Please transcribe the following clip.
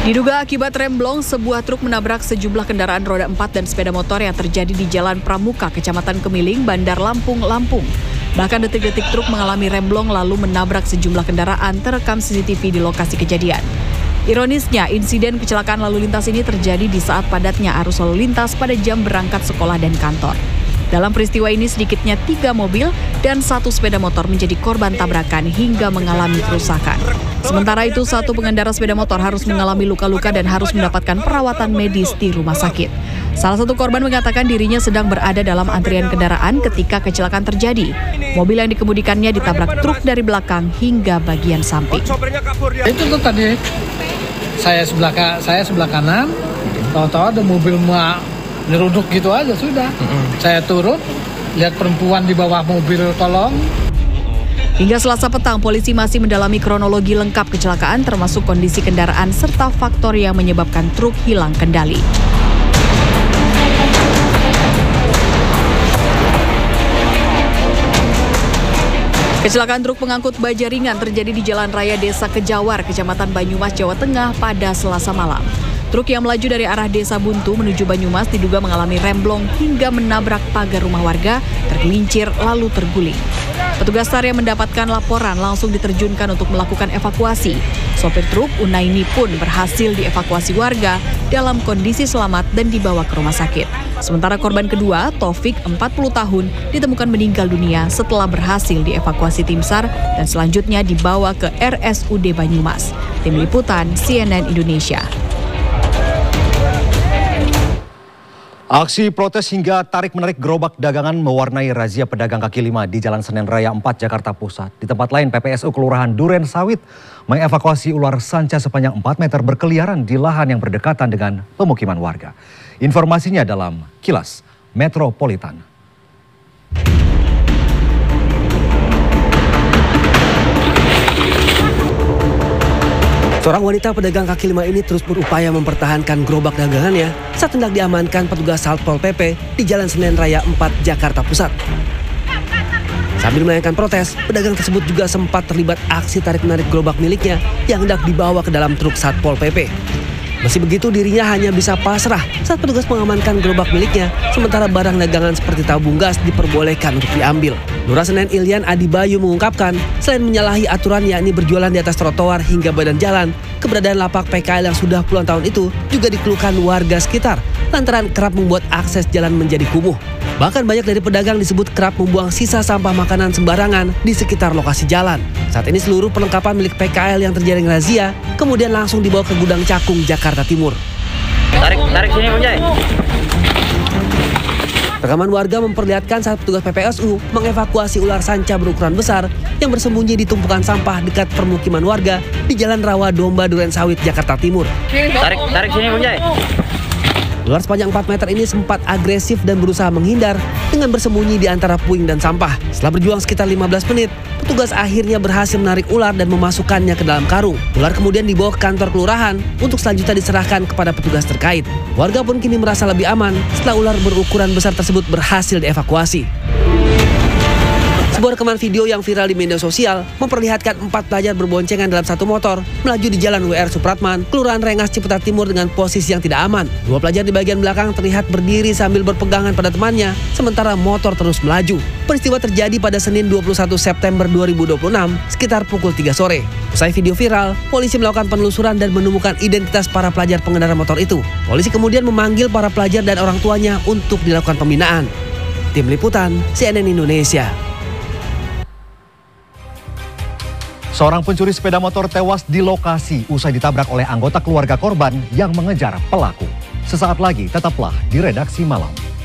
Diduga akibat remblong, sebuah truk menabrak sejumlah kendaraan roda 4 dan sepeda motor yang terjadi di Jalan Pramuka, Kecamatan Kemiling, Bandar Lampung, Lampung. Bahkan detik-detik truk mengalami remblong lalu menabrak sejumlah kendaraan terekam CCTV di lokasi kejadian. Ironisnya, insiden kecelakaan lalu lintas ini terjadi di saat padatnya arus lalu lintas pada jam berangkat sekolah dan kantor. Dalam peristiwa ini sedikitnya 3 mobil dan 1 sepeda motor menjadi korban tabrakan hingga mengalami kerusakan. Sementara itu, 1 pengendara sepeda motor harus mengalami luka-luka dan harus mendapatkan perawatan medis di rumah sakit. Salah satu korban mengatakan dirinya sedang berada dalam antrian kendaraan ketika kecelakaan terjadi. Mobil yang dikemudikannya ditabrak truk dari belakang hingga bagian samping. Itu tuh tadi saya sebelah kanan, tahu-tahu ada mobil nyeruduk gitu aja sudah. Saya turun, lihat perempuan di bawah mobil tolong. Hingga Selasa petang, polisi masih mendalami kronologi lengkap kecelakaan termasuk kondisi kendaraan serta faktor yang menyebabkan truk hilang kendali. Kecelakaan truk pengangkut baja ringan terjadi di Jalan Raya Desa Kejawar, Kecamatan Banyumas, Jawa Tengah pada Selasa malam. Truk yang melaju dari arah Desa Buntu menuju Banyumas diduga mengalami remblong hingga menabrak pagar rumah warga, tergelincir lalu terguling. Petugas SAR yang mendapatkan laporan langsung diterjunkan untuk melakukan evakuasi. Sopir truk Unaini pun berhasil dievakuasi warga dalam kondisi selamat dan dibawa ke rumah sakit. Sementara korban kedua, Taufik, 40 tahun, ditemukan meninggal dunia setelah berhasil dievakuasi tim SAR dan selanjutnya dibawa ke RSUD Banyumas. Tim Liputan CNN Indonesia. Aksi protes hingga tarik-menarik gerobak dagangan mewarnai razia pedagang kaki lima di Jalan Senen Raya 4, Jakarta Pusat. Di tempat lain, PPSU Kelurahan Duren Sawit mengevakuasi ular sanca sepanjang 4 meter berkeliaran di lahan yang berdekatan dengan pemukiman warga. Informasinya dalam Kilas Metropolitan. Seorang wanita pedagang kaki lima ini terus berupaya mempertahankan gerobak dagangannya saat hendak diamankan petugas Satpol PP di Jalan Senen Raya 4, Jakarta Pusat. Sambil melayangkan protes, pedagang tersebut juga sempat terlibat aksi tarik-menarik gerobak miliknya yang hendak dibawa ke dalam truk Satpol PP. Meski begitu, dirinya hanya bisa pasrah saat petugas mengamankan gerobak miliknya, sementara barang dagangan seperti tabung gas diperbolehkan untuk diambil. Lurah Senen Ilian Adi Bayu mengungkapkan, selain menyalahi aturan yakni berjualan di atas trotoar hingga badan jalan, keberadaan lapak PKL yang sudah puluhan tahun itu juga dikeluhkan warga sekitar lantaran kerap membuat akses jalan menjadi kumuh. Bahkan banyak dari pedagang disebut kerap membuang sisa sampah makanan sembarangan di sekitar lokasi jalan. Saat ini seluruh perlengkapan milik PKL yang terjaring razia kemudian langsung dibawa ke gudang Cakung, Jakarta Timur. Tarik sini Bang Jai. Rekaman warga memperlihatkan saat petugas PPSU mengevakuasi ular sanca berukuran besar yang bersembunyi di tumpukan sampah dekat permukiman warga di Jalan Rawa Domba Duren Sawit, Jakarta Timur. Tarik sini Bang Jai. Ular sepanjang 4 meter ini sempat agresif dan berusaha menghindar dengan bersembunyi di antara puing dan sampah. Setelah berjuang sekitar 15 menit, petugas akhirnya berhasil menarik ular dan memasukkannya ke dalam karung. Ular kemudian dibawa ke kantor kelurahan untuk selanjutnya diserahkan kepada petugas terkait. Warga pun kini merasa lebih aman setelah ular berukuran besar tersebut berhasil dievakuasi. Sebuah rekaman video yang viral di media sosial memperlihatkan 4 pelajar berboncengan dalam satu motor melaju di Jalan WR Supratman, Kelurahan Rengas, Ciputat Timur dengan posisi yang tidak aman. 2 pelajar di bagian belakang terlihat berdiri sambil berpegangan pada temannya, sementara motor terus melaju. Peristiwa terjadi pada Senin 21 September 2026 sekitar pukul 3 sore. Usai video viral, polisi melakukan penelusuran dan menemukan identitas para pelajar pengendara motor itu. Polisi kemudian memanggil para pelajar dan orang tuanya untuk dilakukan pembinaan. Tim Liputan CNN Indonesia. Seorang pencuri sepeda motor tewas di lokasi usai ditabrak oleh anggota keluarga korban yang mengejar pelaku. Sesaat lagi tetaplah di Redaksi Malam.